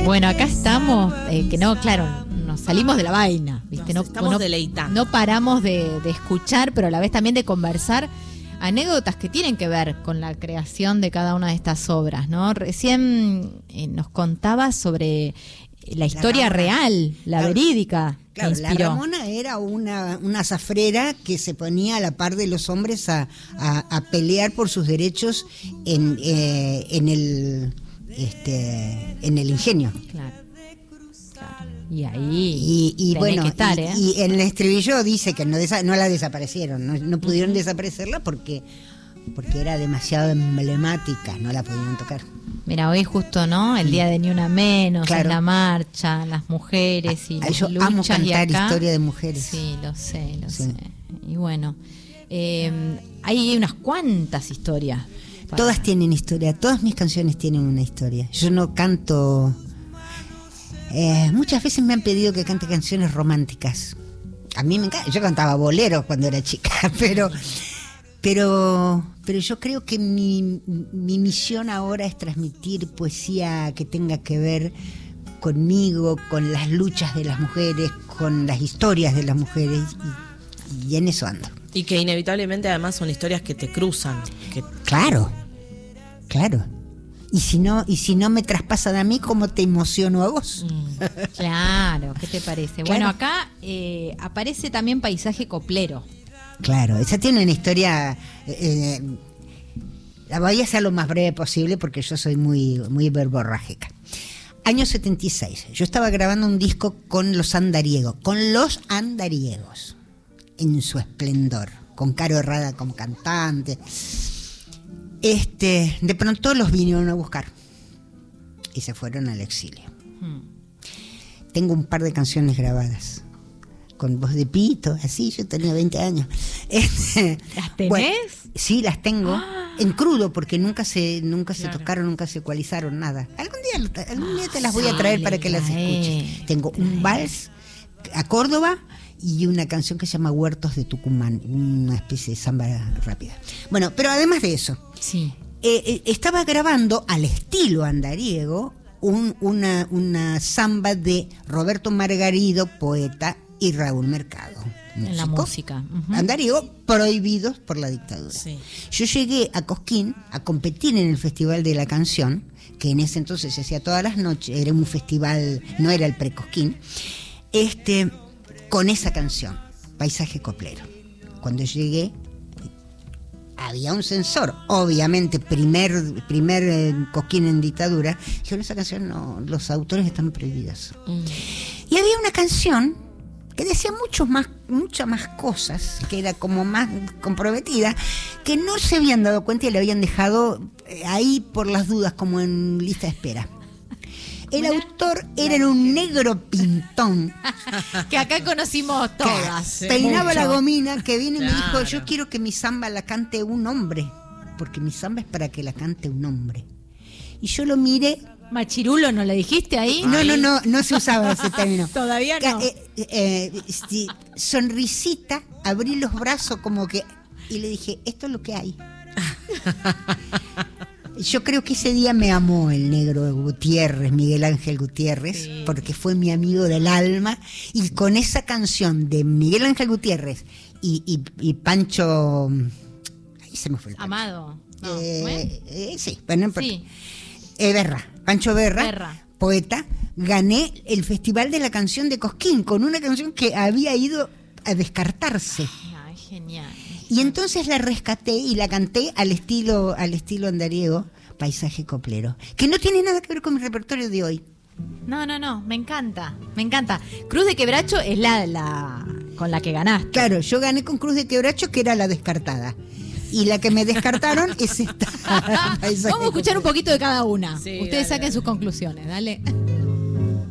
Bueno, acá estamos, que no, claro, nos salimos de la vaina, ¿viste? Nos estamos deleitando. No paramos de escuchar, pero a la vez también de conversar anécdotas que tienen que ver con la creación de cada una de estas obras, ¿no? Recién nos contabas sobre la historia real, la verídica. Claro, la Ramona era una zafrera que se ponía a la par de los hombres a pelear por sus derechos en el ingenio. Claro. Y ahí y bueno, que estar, y en el estribillo dice que no la desaparecieron, no pudieron desaparecerla porque era demasiado emblemática, no la pudieron tocar. Mira, hoy justo, ¿no? El día de Ni Una Menos, claro. En la marcha, las mujeres y las yo luchas. amo cantar y acá, historia de mujeres. Sí, lo sé. Y bueno, hay unas cuantas historias. Todas tienen historia, todas mis canciones tienen una historia. Yo no canto... muchas veces me han pedido que cante canciones románticas. A mí me encanta, yo cantaba boleros cuando era chica, pero yo creo que mi misión ahora es transmitir poesía que tenga que ver conmigo, con las luchas de las mujeres, con las historias de las mujeres, y en eso ando. Y que inevitablemente además son historias que te cruzan. Claro. Y si no me traspasan a mí, ¿cómo te emociono a vos? Claro, ¿qué te parece? Claro. Bueno, acá aparece también Paisaje Coplero. Claro, esa tiene una historia... la voy a hacer lo más breve posible porque yo soy muy, muy verborrágica. Año 76, yo estaba grabando un disco con los Andariegos, en su esplendor, con Caro Herrada como cantante. De pronto los vinieron a buscar y se fueron al exilio. Tengo un par de canciones grabadas con voz de pito, así, yo tenía 20 años. ¿Las tenés? Bueno, sí, las tengo en crudo porque nunca se tocaron, nunca se ecualizaron, nada. Algún día te las voy a traer para que las escuches. Tengo un vals a Córdoba y una canción que se llama Huertos de Tucumán, una especie de samba rápida. Bueno, pero además de eso, sí. Estaba grabando al estilo andariego una samba de Roberto Margarido, poeta, y Raúl Mercado, músico. En la música. Andariego, prohibidos por la dictadura. Sí. Yo llegué a Cosquín a competir en el Festival de la Canción, que en ese entonces se hacía todas las noches, era un festival, no era el pre-Cosquín, con esa canción, Paisaje Coplero. Cuando llegué, había un censor, obviamente, primer Cosquín en dictadura. Dijeron, esa canción no, los autores están prohibidos. Y había una canción que decía muchas más cosas, que era como más comprometida, que no se habían dado cuenta y le habían dejado ahí por las dudas, como en lista de espera. El autor era un negro pintón. Que acá conocimos todas. Peinaba mucho. la gomina, que vino y me Claro. dijo, yo quiero que mi samba la cante un hombre, porque mi samba es para que la cante un hombre. Y yo lo miré. ¿Machirulo no le dijiste ahí? No se usaba ese término. Todavía no. Sonrisita, abrí los brazos como que, y le dije, esto es lo que hay. Yo creo que ese día me amó el negro Gutiérrez, Miguel Ángel Gutiérrez, sí, porque fue mi amigo del alma, y con esa canción de Miguel Ángel Gutiérrez y Pancho, ahí se me fue el Pancho. Amado. No, sí, bueno, sí. Pancho Berra, poeta, gané el Festival de la Canción de Cosquín con una canción que había ido a descartarse. Ay, genial. Y entonces la rescaté y la canté al estilo andariego, Paisaje Coplero, que no tiene nada que ver con mi repertorio de hoy. No, me encanta. Cruz de Quebracho es la con la que ganaste. Claro, yo gané con Cruz de Quebracho, que era la descartada. Y la que me descartaron es esta. Vamos a escuchar un poquito de cada una. Sí, Ustedes dale, saquen sus conclusiones, dale.